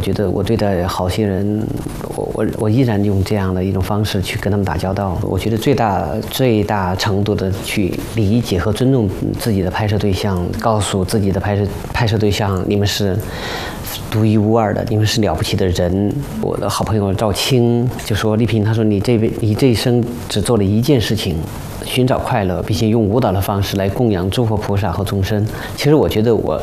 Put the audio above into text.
觉得我对待好些人，我依然用这样的一种方式去跟他们打交道。我觉得最大程度的去理解和尊重自己的拍摄对象，告诉自己的拍摄对象，你们是独一无二的，你们是了不起的人。我的好朋友赵青就说：“丽萍，他说你这一生只做了一件事情，寻找快乐，并且用舞蹈的方式来供养诸佛菩萨和众生。”其实我觉得我